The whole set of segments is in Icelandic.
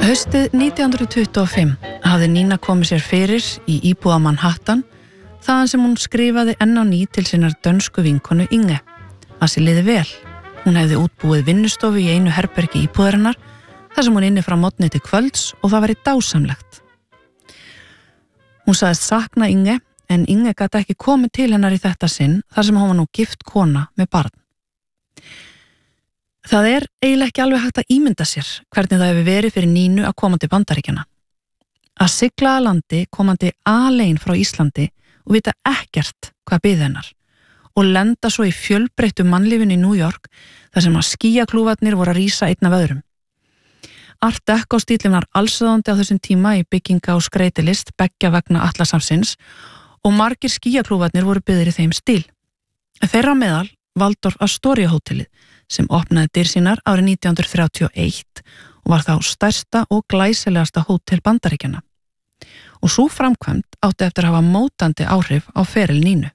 Haustið 1925 hafði Nína komið sér fyrir í íbúða Manhattan þaðan sem hún skrifaði enn á ný til sinnar dönsku vinkonu Inge að sér liði vel. Hún hefði útbúið vinnustofu í einu herbergi íbúðarinnar þar sem hún inni frá morgni til kvölds og það væri dásamlegt. Hún sagðist sakna Inge en Inge gat ekki komið til hennar í þetta sinn þar sem hún var nú gift kona með barn. Það eiginlega ekki alveg hægt að ímynda sér hvernig það hefur verið fyrir Nínu að koma til Bandaríkjanna. Að sigla að landi komandi alein frá Íslandi og vita ekkert hvað biði hennar og lenda svo í fjölbreyttu mannlífinu í New York þar sem að skýjaklúfarnir voru að rísa einn af öðrum. Art Deco stíllinn var allsráðandi á þessum tíma í bygginga og skreytilist beggja vegna Atlantshamsins og margir skýjaklúfarnir voru byggðir í þeim stíl. Þeirra meðal Waldorf Astoria hótelið sem opnaði dyr sínar árið 1931 og var þá stærsta og glæsilegasta hótel Bandaríkjanna. Og sú framkvæmd átti eftir að hafa mótandi áhrif á feril Nínu.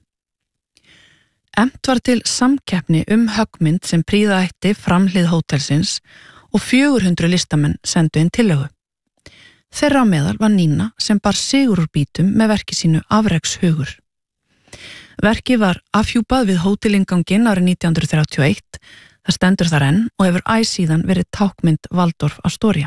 Efnt var til samkeppni höggmynd sem prýða ætti framhlið hótelsins og 400 listamenn sendu inn tillögu. Þeirra á meðal var Nína sem bar sigur úr bítum með verki sínu Afrekshugur. Verkið var afhjúpað við hótelinganginn árið 1931. Það stendur þar enn og hefur síðan verið tákmynd Waldorf Astoria.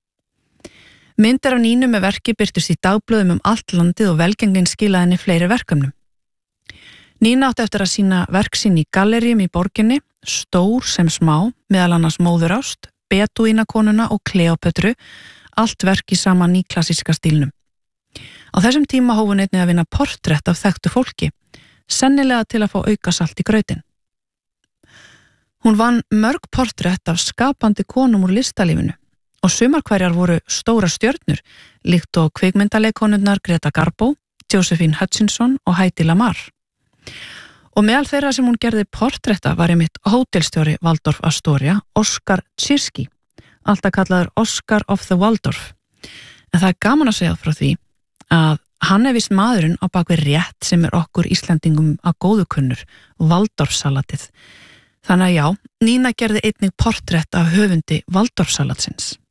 Myndir af Nínu með verki birtust í dagblöðum allt landið og velgengnin skilaði henni fleiri verkefnum. Nína átti eftir að sýna verk sín í galleríum í borginni, stór sem smá, meðal annars Móðurást, Bedúínakonuna og Kleópötru, allt verk í sama nýklassíska stílnum. Á þessum tíma hóf hún einnig að vinna portrett af þekktu fólki, sennilega til að fá aukasalt í grautinn. Hún vann mörg portrett af skapandi konum úr listalífinu og sumar hverjar voru stóra stjörnur líkt og kvikmyndaleikkonurnar Greta Garbo, Josephine Hutchinson og Heidi Lamar. Og meðal þeirra sem hún gerði portretta var einmitt hótelstjóri Waldorf Astoria, Oskar Tschirski, alltaf kallaður Oscar of the Waldorf. En það gaman að segja frá því að hann vist maðurinn á bakvið rétt sem okkur Íslendingum að góðu kunnur, Waldorfsalatið. Þannig að já, Nína gerði einnig portrett af höfundi Waldorfsalatsins.